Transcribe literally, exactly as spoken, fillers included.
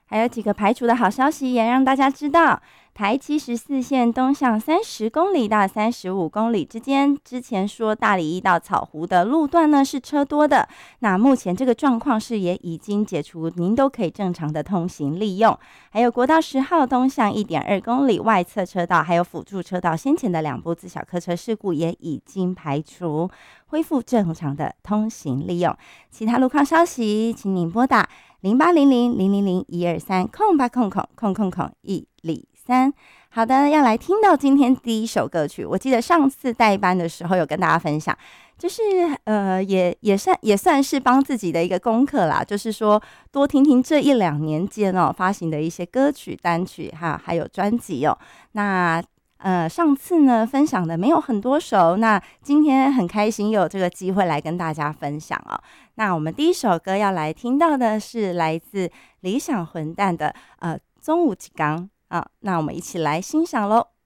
还有几个排除的好消息也让大家知道。台七十四线东向三十公里到三十五公里之间，之前说大里一到草湖的路段呢是车多的，那目前这个状况是也已经解除，您都可以正常的通行利用。还有国道十号东向 一点二公里外侧车道还有辅助车道，先前的两部自小客车事故也已经排除，恢复正常的通行利用。其他路况消息请您拨打零八零零零零零一二三空八空空空空空一里三。好的，要来听到今天第一首歌曲。我记得上次代班的时候有跟大家分享，就是呃，也也算也算是帮自己的一个功课啦，就是说多听听这一两年间哦发行的一些歌曲、单曲哈，还有专辑哦。那呃，上次呢分享的没有很多首，那今天很开心有这个机会来跟大家分享哦。那我们第一首歌要来听到的是来自理想混蛋的呃《中午之刚》啊，那我们一起来欣赏喽。